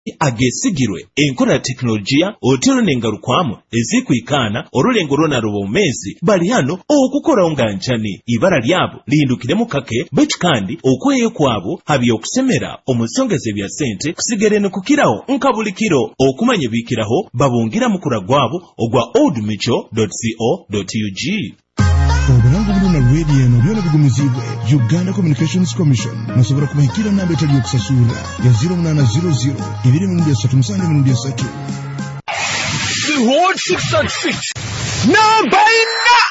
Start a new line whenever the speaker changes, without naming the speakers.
agesigirwe enkola teknolojiya otero nengalukwamu ezikwikaana olulengo lwonaluba omumezi bali hano okukolawo nga njani ibara lyabo liyindukiremu kake betu kandi okweyo kwabo habya okusemera omusongeze bya sente kusigere nekukirawo nkabulikiro okumanya bikiraho babungira mukura gwabo ogwa oldmicho.co.ug.
Obulango bulina radio eno byona bigumizibwe Uganda Communications Commission musobora kubahikira namba etali okusasula ya 0800 237
The Hot 666 number 9.